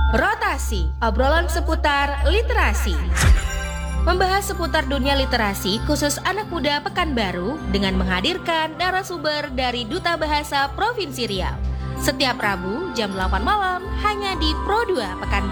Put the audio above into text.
Rotasi, obrolan seputar literasi. Membahas seputar dunia literasi khusus anak muda Pekanbaru dengan menghadirkan narasumber dari Duta Bahasa Provinsi Riau. Setiap Rabu jam 8 malam hanya di Pro 2 Pekanbaru.